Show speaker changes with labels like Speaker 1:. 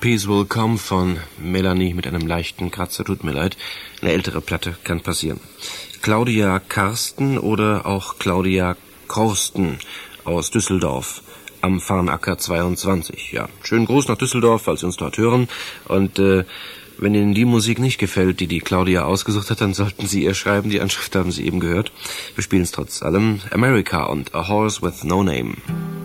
Speaker 1: Peace Will Come von Melanie mit einem leichten Kratzer, tut mir leid. Eine ältere Platte, kann passieren. Claudia Karsten oder auch Claudia Korsten aus Düsseldorf am Farnacker 22. Ja, schönen Gruß nach Düsseldorf, falls Sie uns dort hören. Und wenn Ihnen die Musik nicht gefällt, die Claudia ausgesucht hat, dann sollten Sie ihr schreiben. Die Anschrift haben Sie eben gehört. Wir spielen es trotz allem. America und A Horse with No Name.